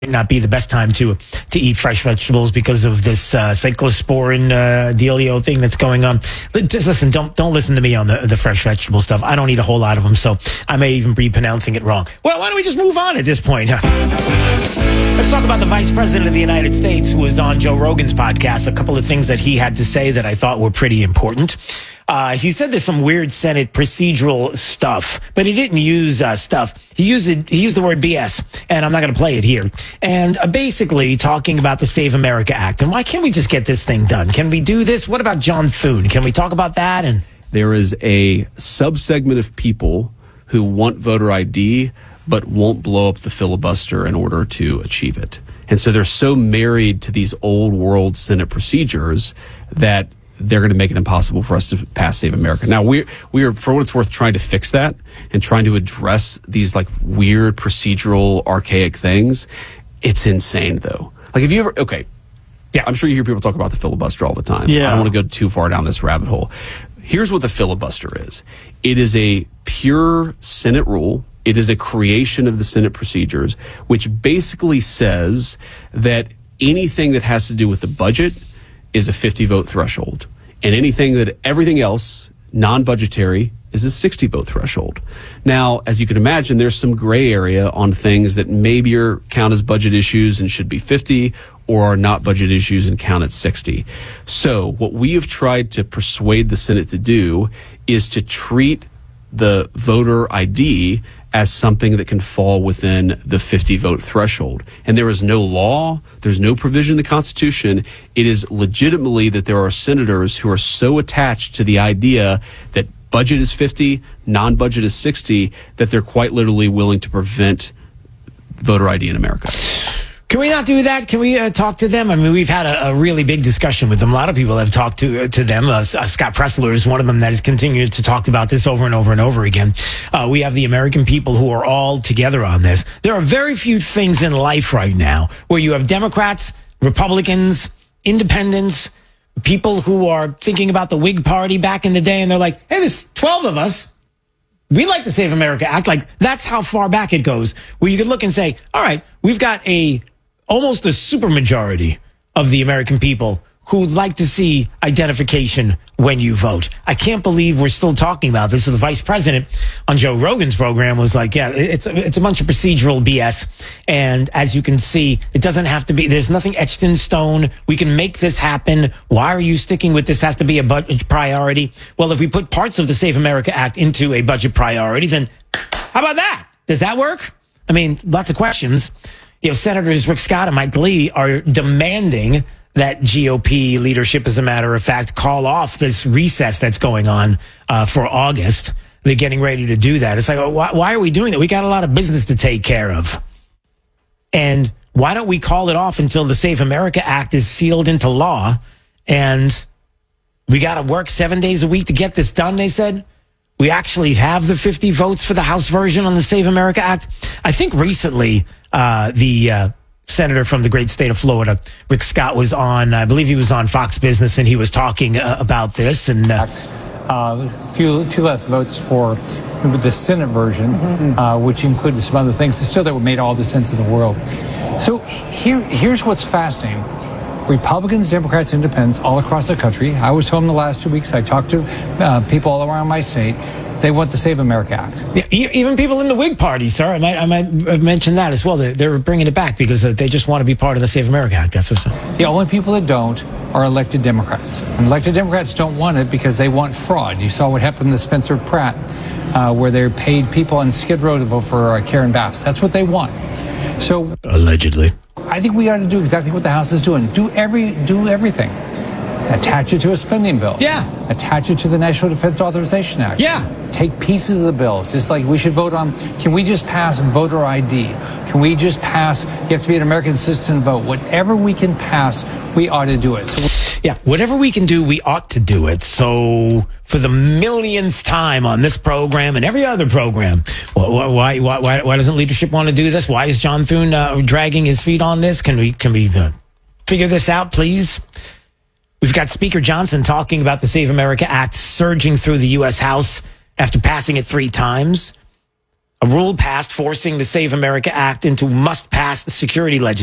not be the best time to eat fresh vegetables because of this cyclosporin dealio thing that's going on. Just listen, don't listen to me on the fresh vegetable stuff. I don't eat a whole lot of them, so I may even be pronouncing it wrong. Well, why don't we just move on at this point? Let's talk about the Vice President of the United States, who was on Joe Rogan's podcast. A couple of things that he had to say that I thought were pretty important. He said there's some weird Senate procedural stuff, but he didn't use stuff. He used the word BS, and I'm not going to play it here. And basically talking about the Save America Act. And why can't we just get this thing done? Can we do this? What about John Thune? Can we talk about that? And there is a subsegment of people who want voter ID, but won't blow up the filibuster in order to achieve it. And so they're so married to these old world Senate procedures that they're going to make it impossible for us to pass Save America. Now, we are, for what it's worth, trying to fix that and trying to address these like weird procedural archaic things. It's insane, though. Like, have you ever, okay, yeah, I'm sure you hear people talk about the filibuster all the time. Yeah. I don't want to go too far down this rabbit hole. Here's what the filibuster is. It is a pure Senate rule. It is a creation of the Senate procedures, which basically says that anything that has to do with the budget is a 50-vote threshold. And everything else, non-budgetary, is a 60-vote threshold. Now, as you can imagine, there's some gray area on things that maybe count as budget issues and should be 50, or are not budget issues and count at 60. So what we have tried to persuade the Senate to do is to treat the voter ID as something that can fall within the 50-vote threshold. And there is no law, there's no provision in the Constitution. It is legitimately that there are senators who are so attached to the idea that budget is 50, non-budget is 60, that they're quite literally willing to prevent voter ID in America. can we not do that? Can we talk to them? I mean, we've had a really big discussion with them. A lot of people have talked to them. Scott Presler is one of them that has continued to talk about this over and over and over again. We have the American people who are all together on this. There are very few things in life right now where you have Democrats, Republicans, independents, people who are thinking about the Whig Party back in the day, and they're like, hey, there's 12 of us. We like the Save America Act. Like, that's how far back it goes, where you could look and say, all right, we've got almost a supermajority of the American people who like to see identification when you vote. I can't believe we're still talking about this. So the vice president on Joe Rogan's program was like, yeah, it's a bunch of procedural BS. And as you can see, it doesn't have to be, there's nothing etched in stone. We can make this happen. Why are you sticking with this has to be a budget priority? Well, if we put parts of the Save America Act into a budget priority, then how about that? Does that work? I mean, lots of questions. You know, Senators Rick Scott and Mike Lee are demanding that GOP leadership, as a matter of fact, call off this recess that's going on for August. They're getting ready to do that. It's like, why are we doing that? We got a lot of business to take care of. And why don't we call it off until the Save America Act is sealed into law? And we got to work 7 days a week to get this done, they said. We actually have the 50 votes for the House version on the Save America Act. I think recently the senator from the great state of Florida, Rick Scott, was on, I believe he was on Fox Business, and he was talking about this. And two less votes for the Senate version, which included some other things. Still, that would make all the sense in the world. So here's what's fascinating. Republicans, Democrats, Independents all across the country. I was home the last 2 weeks. I talked to people all around my state. They want the Save America Act. Yeah, even people in the Whig Party, sir. I might mention that as well. They're bringing it back because they just want to be part of the Save America Act. That's what's up. The only people that don't are elected Democrats. And elected Democrats don't want it because they want fraud. You saw what happened to Spencer Pratt, where they paid people on Skid Row to vote for Karen Bass. That's what they want. So allegedly, I think we ought to do exactly what the House is doing. Do everything. Attach it to a spending bill. Yeah. Attach it to the National Defense Authorization Act. Yeah. Take pieces of the bill, just like we should vote on. Can we just pass voter ID? Can we just pass, you have to be an American citizen to vote? Whatever we can pass, we ought to do it. Yeah, whatever we can do, we ought to do it. So for the millionth time on this program and every other program, why doesn't leadership want to do this? Why is John Thune dragging his feet on this? Can we figure this out, please? We've got Speaker Johnson talking about the Save America Act surging through the U.S. House after passing it 3 times. A rule passed forcing the Save America Act into must-pass security legislation.